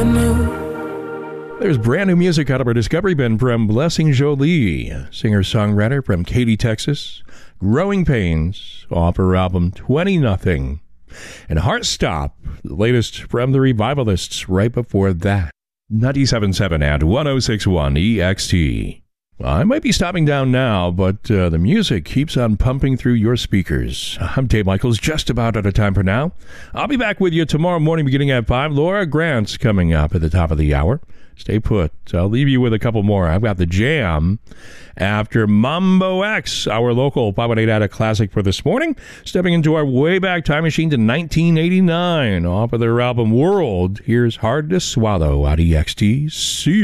There's brand new music out of our Discovery bin from Blessing Jolie, singer-songwriter from Katy, Texas. Growing Pains off her album 20 Nothing. And Heartstop, the latest from the Revivalists right before that. 97.7 and 106.1 EXT. I might be stopping down now, but the music keeps on pumping through your speakers. I'm Dave Michaels, just about out of time for now. I'll be back with you tomorrow morning beginning at 5. Laura Grant's coming up at the top of the hour. Stay put. I'll leave you with a couple more. I've got the jam after Mambo X, our local 518 Addict classic for this morning. Stepping into our way back time machine to 1989. Off of their album World, here's Hard to Swallow at EXT. See you.